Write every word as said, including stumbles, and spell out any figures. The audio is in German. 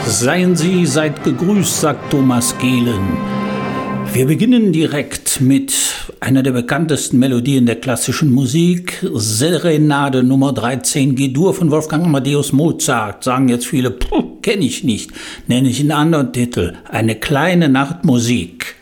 Seien Sie, seid gegrüßt, sagt Thomas Gehlen. Wir beginnen direkt mit einer der bekanntesten Melodien der klassischen Musik, Serenade Nummer dreizehn G-Dur von Wolfgang Amadeus Mozart. Sagen jetzt viele, kenne ich nicht, nenne ich einen anderen Titel, eine kleine Nachtmusik.